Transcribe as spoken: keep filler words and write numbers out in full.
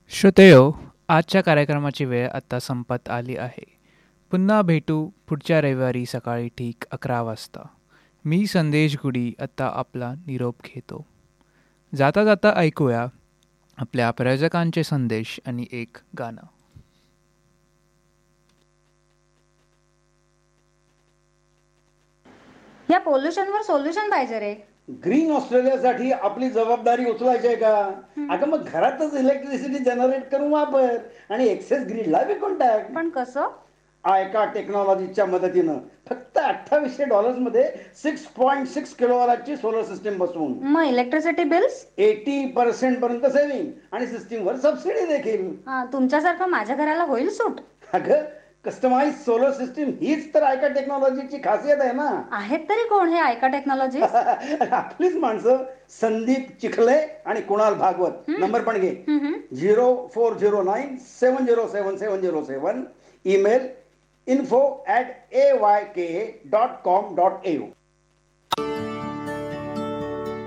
श्रोतेयो, आजच्या कार्यक्रमाची वेळ आता संपत आली आहे. पुन्हा भेटू पुढच्या रविवारी सकाळी ठीक अकरा वाजता. मी संदेश गुडी आता आपला निरोप घेतो. जाता जाता ऐकूया आपल्या प्रायोजकांचे संदेश आणि एक गाणं. या पोल्युशनवर सोल्युशन पाहिजे रे. ग्रीन ऑस्ट्रेलियासाठी आपली जबाबदारी उचलायची आहे का? अगं मग घरातच इलेक्ट्रिसिटी जनरेट करून वापर आणि एक्सेस ग्रीडला विकून टाक. पण कसं? आयका टेक्नॉलॉजीच्या मदतीनं फक्त अठ्ठावीसशे डॉलर्स मध्ये six point six किलोवॅटची solar system बसवून मग इलेक्ट्रिसिटी बिल्स एटी पर्सेंट पर्यंत सेव्हिंग आणि सिस्टीमवर सबसिडी देखील. हा, तुमच्यासारखं माझ्या घराला होईल सूट. अगं कस्टमाइज सोलर सिस्टीम हीच तर आयका टेक्नॉलॉजीची खासियत आहे ना. आहेत तरी कोण हे आयका टेक्नॉलॉजी? आपलीच माणसं संदीप चिखले आणि कुणाल भागवत. नंबर पण घे, zero four zero nine seven zero seven seven zero seven. Email info at A Y K dot com dot A you.